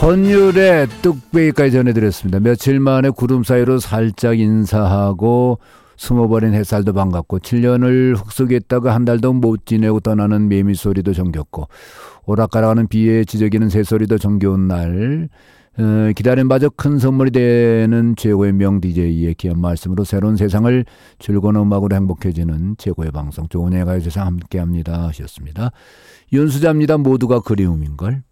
권율의 뚝배기까지 전해드렸습니다. 며칠 만에 구름 사이로 살짝 인사하고 숨어버린 햇살도 반갑고 7년을 흙 속에 있다가 한 달도 못 지내고 떠나는 매미 소리도 정겹고 오락가락하는 비에 지저귀는 새소리도 정겨운 날, 기다림마저 큰 선물이 되는 최고의 명 DJ의 귀한 말씀으로 새로운 세상을 즐거운 음악으로 행복해지는 최고의 방송 조은혜의 가요세상 함께합니다 하셨습니다. 윤수자입니다. 모두가 그리움인걸.